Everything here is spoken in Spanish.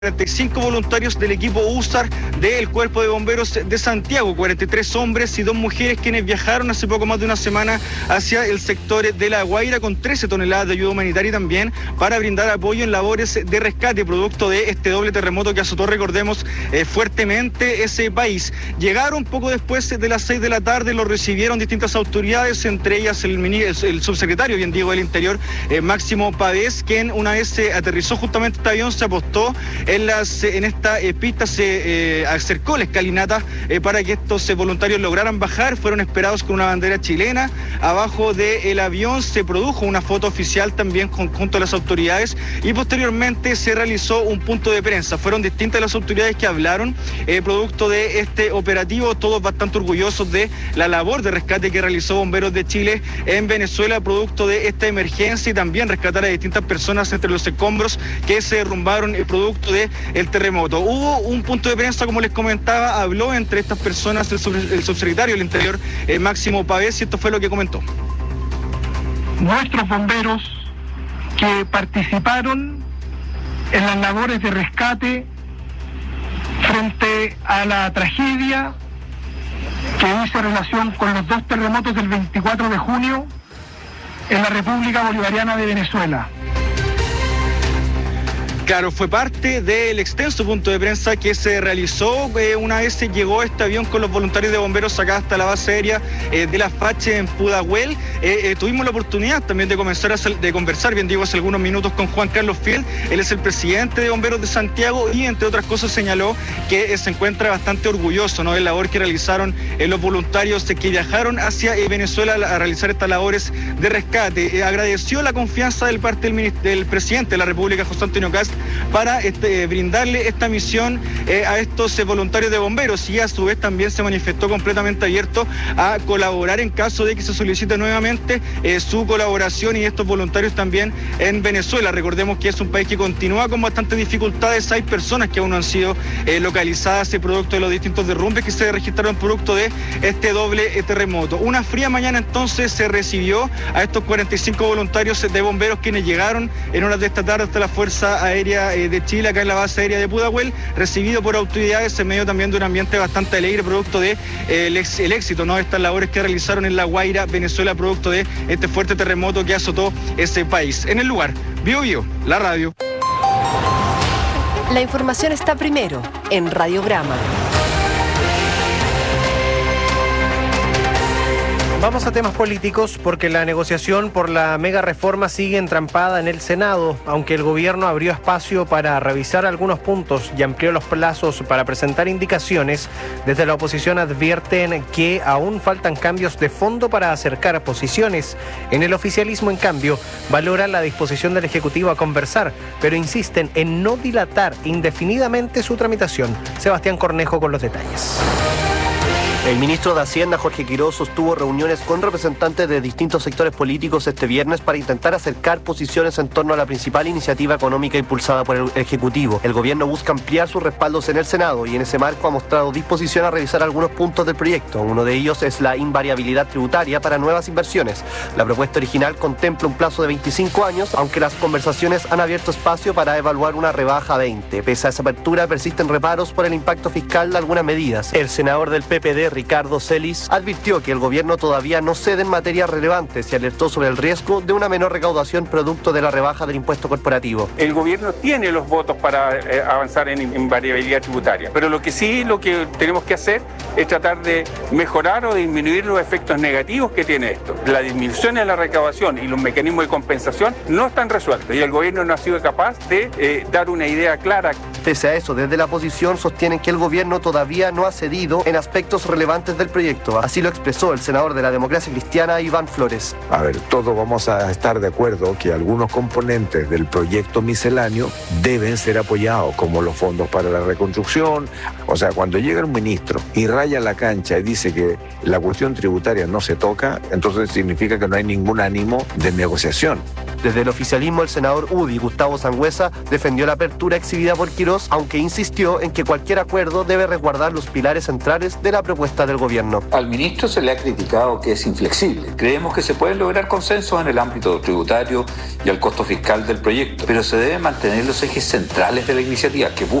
45 voluntarios del equipo USAR del Cuerpo de Bomberos de Santiago, 43 hombres y 2 mujeres quienes viajaron hace poco más de una semana hacia el sector de La Guaira con 13 toneladas de ayuda humanitaria y también para brindar apoyo en labores de rescate producto de este doble terremoto que azotó, recordemos, fuertemente ese país. Llegaron poco después de las 6 de la tarde, lo recibieron distintas autoridades, entre ellas el subsecretario, bien digo, del Interior, Máximo Pavés, quien una vez aterrizó justamente este avión se apostó en esta pista, se acercó la escalinata para que estos voluntarios lograran bajar. Fueron esperados con una bandera chilena abajo del avión, se produjo una foto oficial también junto a las autoridades y posteriormente se realizó un punto de prensa. Fueron distintas las autoridades que hablaron producto de este operativo, todos bastante orgullosos de la labor de rescate que realizó Bomberos de Chile en Venezuela producto de esta emergencia y también rescatar a distintas personas entre los escombros que se derrumbaron producto de el terremoto. Hubo un punto de prensa, como les comentaba, habló entre estas personas el subsecretario del Interior, Máximo Pavés, y esto fue lo que comentó. Nuestros bomberos que participaron en las labores de rescate frente a la tragedia que hizo relación con los 2 terremotos del 24 de junio en la República Bolivariana de Venezuela. Claro, fue parte del extenso punto de prensa que se realizó una vez se llegó este avión con los voluntarios de bomberos acá hasta la base aérea de la Fache en Pudahuel. Tuvimos la oportunidad también de conversar, bien digo, hace algunos minutos con Juan Carlos Fiel. Él es el presidente de Bomberos de Santiago y, entre otras cosas, señaló que se encuentra bastante orgulloso, ¿no?, de la labor que realizaron los voluntarios que viajaron hacia Venezuela a realizar estas labores de rescate. Agradeció la confianza del parte del presidente de la República, José Antonio Kast, para brindarle esta misión a estos voluntarios de bomberos y a su vez también se manifestó completamente abierto a colaborar en caso de que se solicite nuevamente su colaboración y estos voluntarios también en Venezuela. Recordemos que es un país que continúa con bastantes dificultades, hay personas que aún no han sido localizadas producto de los distintos derrumbes que se registraron producto de este doble terremoto. Una fría mañana entonces se recibió a estos 45 voluntarios de bomberos quienes llegaron en horas de esta tarde hasta la Fuerza Aérea de Chile, acá en la base aérea de Pudahuel, recibido por autoridades en medio también de un ambiente bastante alegre, producto de el éxito, ¿no?, de estas labores que realizaron en La Guaira, Venezuela, producto de este fuerte terremoto que azotó ese país. En el lugar, Bio, la radio. La información está primero en Radiograma. Vamos a temas políticos porque la negociación por la mega reforma sigue entrampada en el Senado, aunque el gobierno abrió espacio para revisar algunos puntos y amplió los plazos para presentar indicaciones. Desde la oposición advierten que aún faltan cambios de fondo para acercar posiciones. En el oficialismo, en cambio, valoran la disposición del Ejecutivo a conversar, pero insisten en no dilatar indefinidamente su tramitación. Sebastián Cornejo con los detalles. El ministro de Hacienda, Jorge Quirós, sostuvo reuniones con representantes de distintos sectores políticos este viernes para intentar acercar posiciones en torno a la principal iniciativa económica impulsada por el Ejecutivo. El gobierno busca ampliar sus respaldos en el Senado y en ese marco ha mostrado disposición a revisar algunos puntos del proyecto. Uno de ellos es la invariabilidad tributaria para nuevas inversiones. La propuesta original contempla un plazo de 25 años, aunque las conversaciones han abierto espacio para evaluar una rebaja a 20. Pese a esa apertura, persisten reparos por el impacto fiscal de algunas medidas. El senador del PPD, Ricardo Celis, advirtió que el gobierno todavía no cede en materias relevantes y alertó sobre el riesgo de una menor recaudación producto de la rebaja del impuesto corporativo. El gobierno tiene los votos para avanzar en variabilidad tributaria, pero lo que tenemos que hacer es tratar de mejorar o disminuir los efectos negativos que tiene esto. La disminución de la recaudación y los mecanismos de compensación no están resueltos y el gobierno no ha sido capaz de dar una idea clara. Pese a eso, desde la oposición sostienen que el gobierno todavía no ha cedido en aspectos relevantes del proyecto. Así lo expresó el senador de la Democracia Cristiana, Iván Flores. A ver, todos vamos a estar de acuerdo que algunos componentes del proyecto misceláneo deben ser apoyados, como los fondos para la reconstrucción. O sea, cuando llega un ministro y raya la cancha y dice que la cuestión tributaria no se toca, entonces significa que no hay ningún ánimo de negociación. Desde el oficialismo, el senador UDI, Gustavo Sangüesa, defendió la apertura exhibida por Quirós Quirós, aunque insistió en que cualquier acuerdo debe resguardar los pilares centrales de la propuesta del gobierno. Al ministro se le ha criticado que es inflexible. Creemos que se pueden lograr consensos en el ámbito tributario y al costo fiscal del proyecto, pero se deben mantener los ejes centrales de la iniciativa que